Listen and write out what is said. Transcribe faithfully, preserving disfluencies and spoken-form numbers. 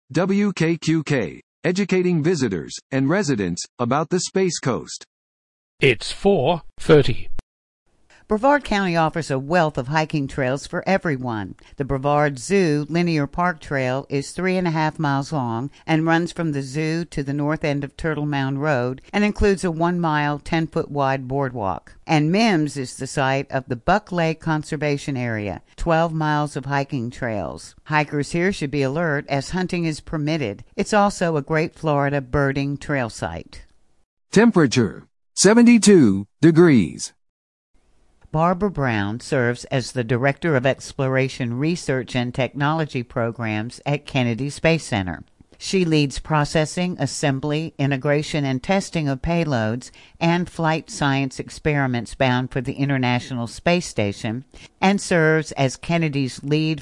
W K Q K, educating visitors and residents about the Space Coast. It's four thirty. Brevard County offers a wealth of hiking trails for everyone. The Brevard Zoo Linear Park Trail is three and a half miles long and runs from the zoo to the north end of Turtle Mound Road and includes a one-mile, ten-foot-wide boardwalk. And Mims is the site of the Buck Lake Conservation Area, twelve miles of hiking trails. Hikers here should be alert as hunting is permitted. It's also a great Florida birding trail site. Temperature, seventy-two degrees. Barbara Brown serves as the Director of Exploration Research and Technology Programs at Kennedy Space Center. She leads processing, assembly, integration, and testing of payloads and flight science experiments bound for the International Space Station, and serves as Kennedy's lead